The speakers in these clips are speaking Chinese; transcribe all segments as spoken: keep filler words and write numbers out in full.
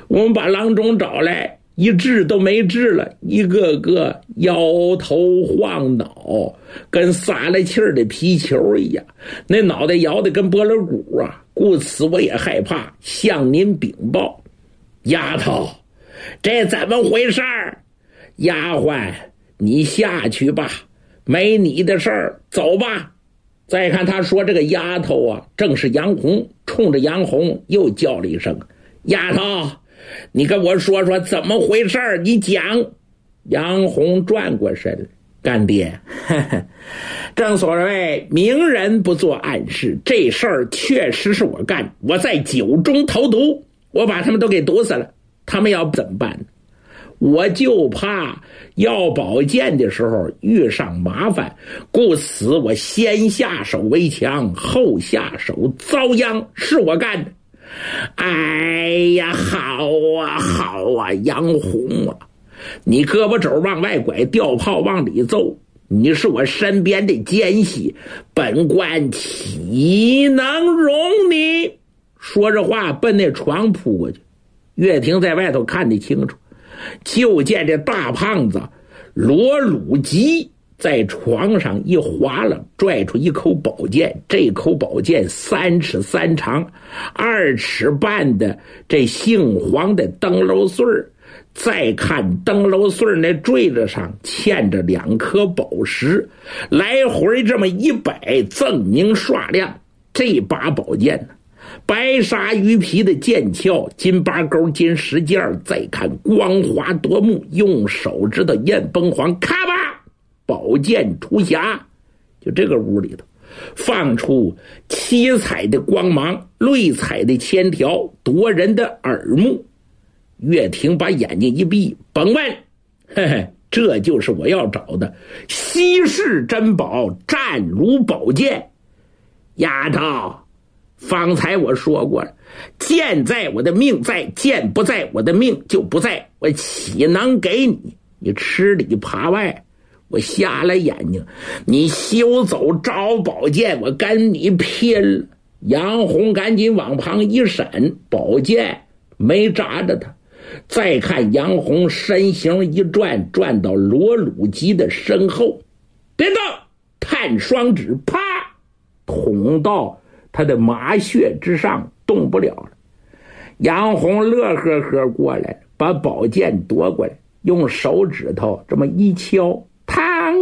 我们把郎中找来，一治都没治了，一个个摇头晃脑，跟撒了气儿的皮球一样，那脑袋摇得跟拨了鼓啊！故此我也害怕，向您禀报。丫头，这怎么回事儿？丫鬟，你下去吧，没你的事儿，走吧。再看他说这个丫头啊，正是杨红，冲着杨红又叫了一声：丫头，你跟我说说怎么回事儿，你讲。杨红转过身，干爹，呵呵，正所谓明人不做暗事，这事儿确实是我干，我在酒中投毒，我把他们都给毒死了，他们要怎么办呢？我就怕要宝剑的时候遇上麻烦，故此我先下手为强，后下手遭殃，是我干的。哎呀，好啊好啊，杨红啊，你胳膊肘往外拐，吊炮往里揍，你是我身边的奸细，本官岂能容你？说着话奔那床扑过去。岳霆在外头看得清楚，就见这大胖子罗鲁吉在床上一划了，拽出一口宝剑，这口宝剑三尺三长，二尺半的这杏黄的灯笼穗儿，再看灯笼穗儿那坠子上嵌着两颗宝石，来回这么一摆，锃明刷亮。这把宝剑呢，白鲨鱼皮的剑鞘，金八钩金石件，再看光滑夺目，用手指头验崩黄，咔吧，宝剑出匣，就这个屋里头放出七彩的光芒，绿彩的铅条，夺人的耳目。岳霆把眼睛一闭，甭问，嘿嘿，这就是我要找的稀世珍宝战卢宝剑。丫头，方才我说过了，剑在我的命在，剑不在我的命就不在，我岂能给你？你吃里扒外，我瞎了眼睛，你休走找宝剑，我跟你拼了。杨红赶紧往旁一闪，宝剑没扎着他。再看杨红身形一转，转到罗鲁吉的身后，别动，探双指，啪，捅到他的马穴之上，动不了了。杨红乐呵呵过来，把宝剑夺过来，用手指头这么一敲，嘡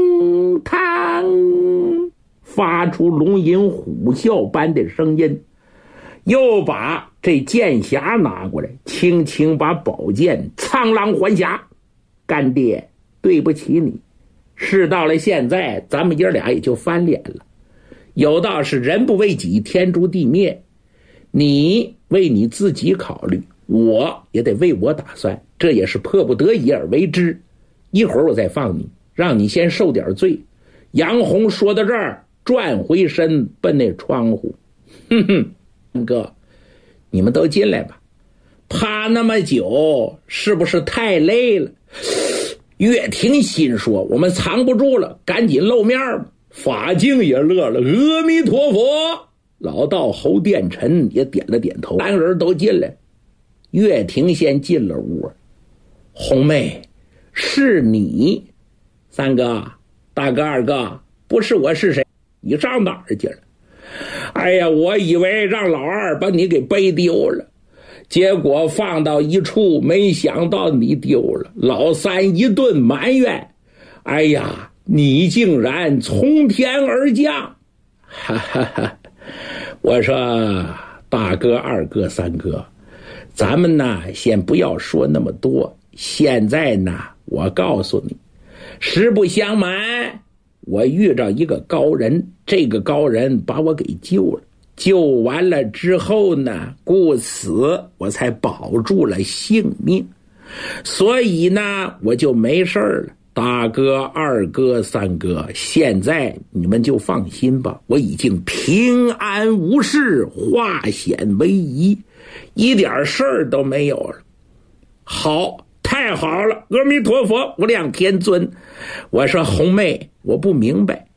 嘡，发出龙吟虎啸般的声音，又把这剑匣拿过来，轻轻把宝剑苍啷还匣。干爹，对不起你，事到了现在，咱们爷俩也就翻脸了。有道是人不为己，天诛地灭，你为你自己考虑，我也得为我打算，这也是迫不得已而为之。一会儿我再放你，让你先受点罪。杨红说到这儿，转回身奔那窗户，哼哼，哥，你们都进来吧，趴那么久是不是太累了？岳霆心说，我们藏不住了，赶紧露面吧。法镜也乐了，阿弥陀佛。老道侯殿臣也点了点头，三人都进来。岳霆先进了屋，红妹，是你？三哥，大哥，二哥，不是我是谁？你上哪儿去了？哎呀，我以为让老二把你给背丢了，结果放到一处，没想到你丢了。老三一顿埋怨，哎呀，你竟然从天而降！哈哈哈！我说大哥、二哥、三哥，咱们呢先不要说那么多。现在呢，我告诉你，实不相瞒，我遇到一个高人，这个高人把我给救了。救完了之后呢，故此我才保住了性命，所以呢，我就没事了。大哥、二哥、三哥，现在你们就放心吧，我已经平安无事，化险为夷，一点事儿都没有了。好，太好了，阿弥陀佛，无量天尊。我说红妹，我不明白，